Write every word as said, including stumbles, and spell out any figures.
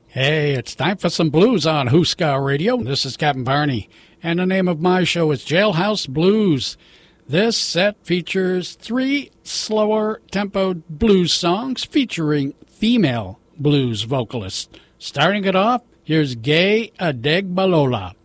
Hey, it's time for some blues on Huska Radio. This is Captain Barney, and the name of my show is Jailhouse Blues. This set features three slower tempoed blues songs featuring female blues vocalists. Starting it off, here's Gay Adegbalola.